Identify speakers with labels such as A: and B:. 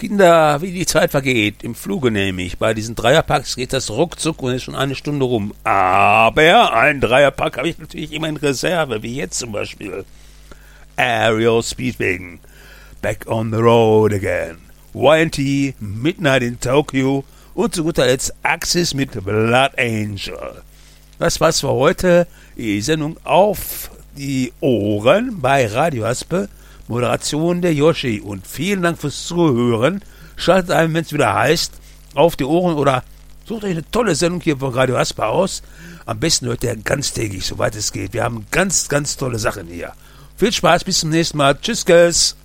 A: Kinder, wie die Zeit vergeht, im Fluge nämlich. Bei diesen Dreierpacks geht das ruckzuck und ist schon eine Stunde rum. Aber einen Dreierpack habe ich natürlich immer in Reserve, wie jetzt zum Beispiel. Aerial Speedwagon, Back on the Road Again, Y&T, Midnight in Tokyo und zu guter Letzt Axis mit Blood Angel. Das war's für heute. Die Sendung auf die Ohren bei Radio Haspe. Moderation der Yoshi und vielen Dank fürs Zuhören. Schaltet ein, wenn es wieder heißt, auf die Ohren oder sucht euch eine tolle Sendung hier von Radio Haspe aus. Am besten hört ihr ganztägig, soweit es geht. Wir haben ganz, ganz tolle Sachen hier. Viel Spaß, bis zum nächsten Mal. Tschüss, Guys.